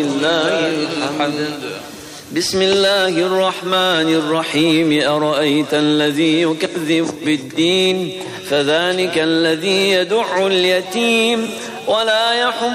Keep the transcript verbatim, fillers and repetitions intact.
لله الحمد. بسم الله الرحمن الرحيم. أرأيت الذي يكذب بالدين فذلك الذي يدع اليتيم ولا يحض